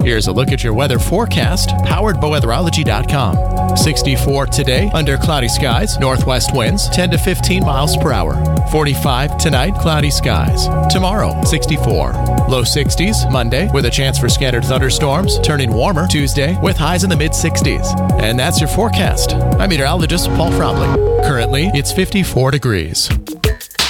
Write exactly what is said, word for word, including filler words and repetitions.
Here's a look at your weather forecast, powered by weatherology dot com. sixty-four today, under cloudy skies, northwest winds ten to fifteen miles per hour. forty-five tonight, cloudy skies. Tomorrow, sixty-four. Low sixties Monday, with a chance for scattered thunderstorms, turning warmer Tuesday with highs in the mid sixties. And that's your forecast. I'm meteorologist Paul Fromley. Currently, it's fifty-four degrees.